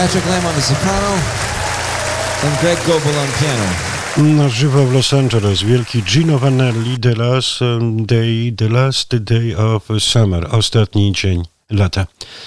Patrick Lamb on the soprano and Greg Goebel on piano. Na żywo w Los Angeles wielki Gino Vanelli, The Last Day of Summer, ostatni dzień lata.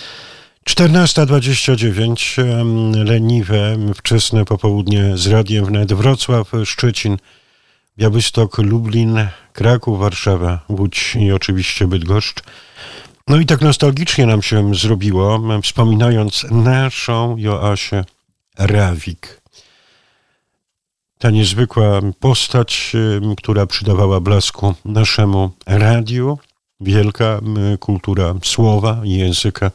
14:29, leniwe, wczesne popołudnie z Radiem Wnet, Wrocław, Szczecin, Białystok, Lublin, Kraków, Warszawa, Łódź i oczywiście Bydgoszcz. No i tak nostalgicznie nam się zrobiło, wspominając naszą Joasię Rawik. Ta niezwykła postać, która przydawała blasku naszemu radiu, wielka kultura słowa i języka,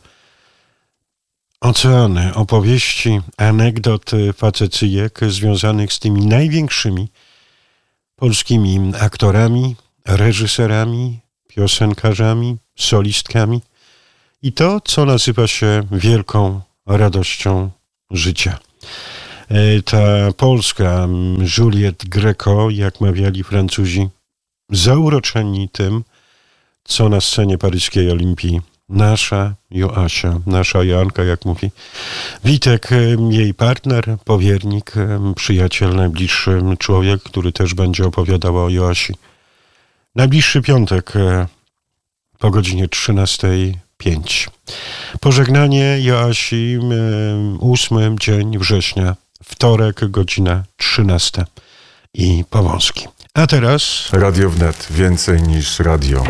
oceany opowieści, anegdot, facecyjek związanych z tymi największymi polskimi aktorami, reżyserami, piosenkarzami, solistkami i to, co nazywa się wielką radością życia. Ta polska Juliette Greco, jak mawiali Francuzi, zauroczeni tym, co na scenie paryskiej Olimpii nasza Joasia, nasza Joanka, jak mówi Witek, jej partner, powiernik, przyjaciel, najbliższy człowiek, który też będzie opowiadał o Joasi. Najbliższy piątek po godzinie 13:05. Pożegnanie Joasi, 8 dzień września, wtorek, godzina 13 i Powązki. A teraz Radio Wnet, więcej niż radio.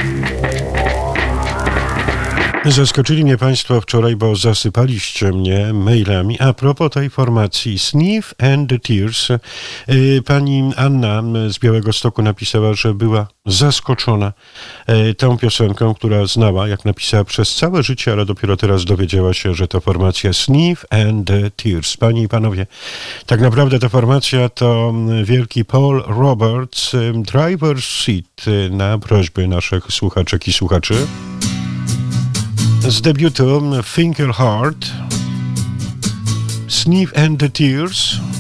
Zaskoczyli mnie Państwo wczoraj, bo zasypaliście mnie mailami a propos tej formacji Sniff and the Tears. Pani Anna z Białegostoku napisała, że była zaskoczona tą piosenką, która znała, jak napisała, przez całe życie, ale dopiero teraz dowiedziała się, że to formacja Sniff and the Tears. Panie i panowie, tak naprawdę ta formacja to wielki Paul Roberts, Driver's Seat, na prośby naszych słuchaczek i słuchaczy. Z debiutu Think Hard, Sniff and the Tears.